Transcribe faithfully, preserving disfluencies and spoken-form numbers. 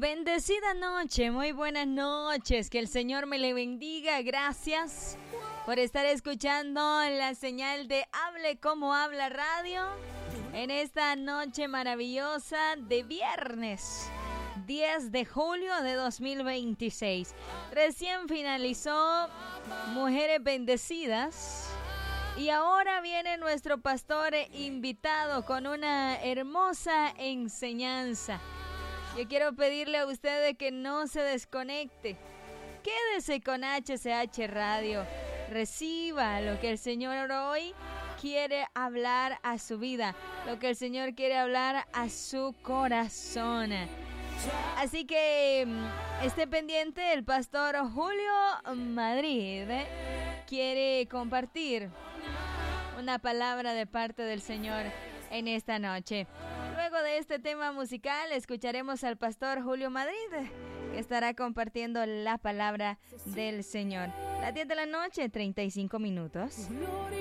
Bendecida noche, muy buenas noches, que el Señor me le bendiga. Gracias por estar escuchando la señal de Hable Como Habla Radio en esta noche maravillosa de viernes diez de julio de dos mil veintiséis. Recién finalizó Mujeres Bendecidas y ahora viene nuestro pastor invitado con una hermosa enseñanza. Yo quiero pedirle a ustedes que no se desconecte. Quédese con H C H Radio. Reciba lo que el Señor hoy quiere hablar a su vida, lo que el Señor quiere hablar a su corazón. Así que esté pendiente, el pastor Julio Madrid quiere compartir una palabra de parte del Señor en esta noche. Luego de este tema musical escucharemos al pastor Julio Madrid, que estará compartiendo la palabra del Señor. Las diez de la noche, treinta y cinco minutos.